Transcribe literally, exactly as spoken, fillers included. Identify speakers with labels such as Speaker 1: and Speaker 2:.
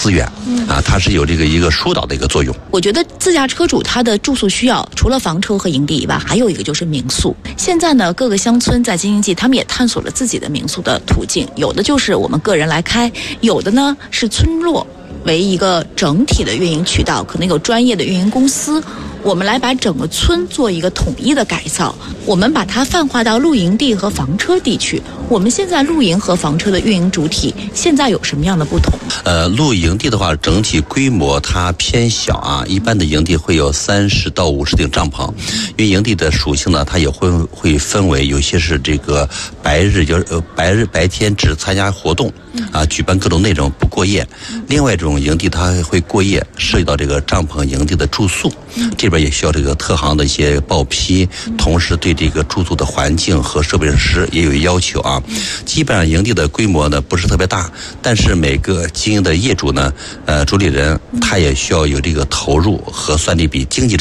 Speaker 1: 资源啊，它是有这个一个疏导的一个作用。
Speaker 2: 我觉得自驾车主他的住宿需要，除了房车和营地以外，还有一个就是民宿。现在呢，各个乡村在京津冀，他们也探索了自己的民宿的途径，有的就是我们个人来开，有的呢是村落为一个整体的运营渠道，可能有专业的运营公司，我们来把整个村做一个统一的改造，我们把它泛化到露营地和房车地区。我们现在露营和房车的运营主体现在有什么样的不同？
Speaker 1: 呃，露营地的话，整体规模它偏小啊，一般的营地会有三十到五十顶帐篷。因为营地的属性呢，它也会会分为有些是这个白日就是呃白日白天只参加活动啊，举办各种内容不过夜。另外一种营地它会过夜，涉及到这个帐篷营地的住宿，这边也需要这个特行的一些报批，同时对这个住宿的环境和设备设施也有要求啊。基本上营地的规模呢不是特别大，但是每个经营的业主呢，呃，主理人他也需要有这个投入和算力比经济